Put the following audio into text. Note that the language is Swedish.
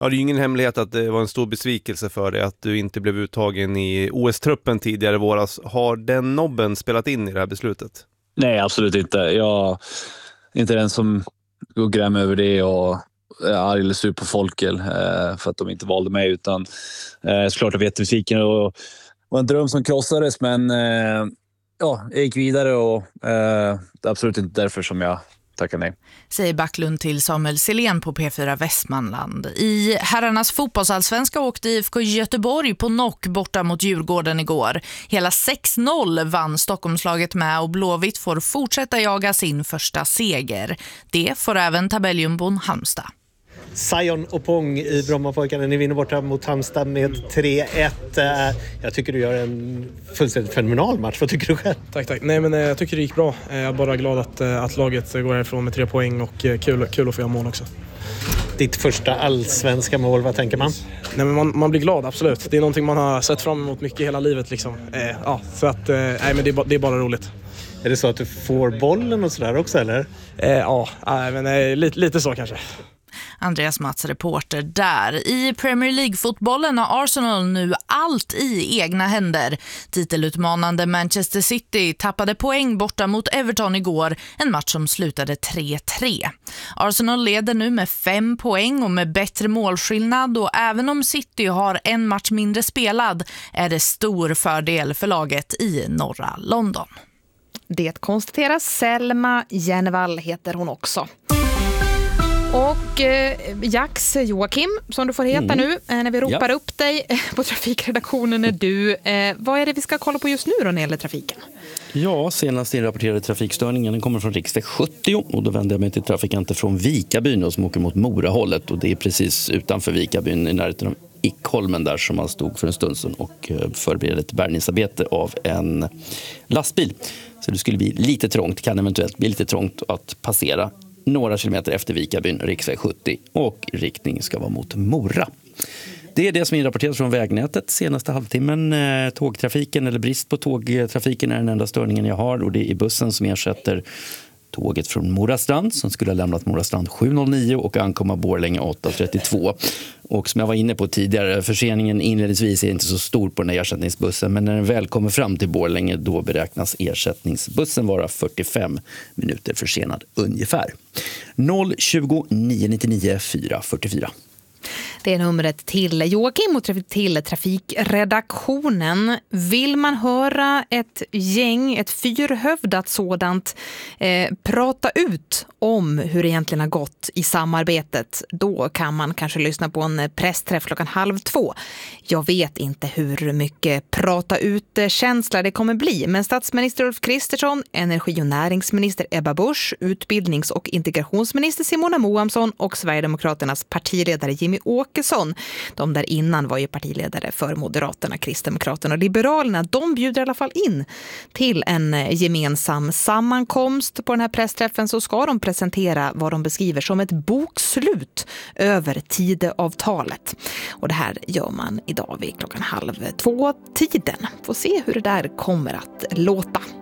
Ja, det är ju ingen hemlighet att det var en stor besvikelse för dig att du inte blev uttagen i OS-truppen tidigare i våras. Har den nobben spelat in i det här beslutet? Nej, absolut inte. Jag är inte den som går gräm över det och är arg eller sur på Folkel för att de inte valde mig, utan såklart jag vet besviken och var en dröm som krossades, men jag gick vidare och det är absolut inte därför som jag tackar nej. Säger Backlund till Samuel Selén på P4 Västmanland. I herrarnas fotbollsallsvenska åkte IFK Göteborg på knock borta mot Djurgården igår. Hela 6-0 vann Stockholmslaget med och Blåvitt får fortsätta jaga sin första seger. Det får även tabeljumbon Halmstad. Sion och Pong i Brommapojkarna. Ni vinner borta mot Halmstad med 3-1. Jag tycker du gör en fullständigt fenomenal match. Vad tycker du själv? Tack. Nej, men jag tycker det gick bra. Jag är bara glad att laget går härifrån med 3 poäng och kul att få göra mål också. Ditt första allsvenska mål, vad tänker man? Nej, men man blir glad, absolut. Det är någonting man har sett fram emot mycket hela livet liksom. Så att nej, men det är bara roligt. Är det så att du får bollen och sådär också, eller? Lite så kanske. Andreas Mats, reporter där. I Premier League-fotbollen har Arsenal nu allt i egna händer. Titelutmanande Manchester City tappade poäng borta mot Everton igår, en match som slutade 3-3. Arsenal leder nu med 5 poäng och med bättre målskillnad, och även om City har en match mindre spelad är det stor fördel för laget i norra London. Det konstateras Selma Jernvall, heter hon också. Och Jax Joakim, som du får heta nu när vi ropar upp dig på trafikredaktionen är du. Vad är det vi ska kolla på just nu då när det gäller trafiken? Ja, senast inrapporterade trafikstörningen kommer från riksväg 70 och då vänder jag mig till trafikanter från Vikabyn som åker mot Morahållet, och det är precis utanför Vikabyn i närheten av Ickholmen där som man stod för en stund sedan och förberedde ett bärgningsarbete av en lastbil. Så det skulle bli lite trångt, kan eventuellt bli lite trångt att passera några kilometer efter Vikabyn, riksväg 70, och riktning ska vara mot Mora. Det är det som inrapporteras från vägnätet senaste halvtimmen. Tågtrafiken eller brist på tågtrafiken är den enda störningen jag har, och det är bussen som ersätter tåget från Morastrand som skulle ha lämnat Morastrand 7.09 och ankomma Borlänge 8.32. Och som jag var inne på tidigare, förseningen inledningsvis är inte så stor på den här ersättningsbussen, men när den väl kommer fram till Borlänge då beräknas ersättningsbussen vara 45 minuter försenad ungefär. 020 999 444. Det är numret till Joakim och till trafikredaktionen. Vill man höra ett gäng, ett fyrhövdat sådant, prata ut om hur det egentligen har gått i samarbetet, då kan man kanske lyssna på en pressträff 1:30. Jag vet inte hur mycket prata ut-känsla det kommer bli, men statsminister Ulf Kristersson, energi- och näringsminister Ebba Busch, utbildnings- och integrationsminister Simona Moamsson och Sverigedemokraternas partiledare Jimmy Åkesson, de där innan var ju partiledare för Moderaterna, Kristdemokraterna och Liberalerna, de bjuder i alla fall in till en gemensam sammankomst. På den här pressträffen så ska de presentera vad de beskriver som ett bokslut över Tidöavtalet. Och det här gör man idag vid 1:30 tiden. Får se hur det där kommer att låta.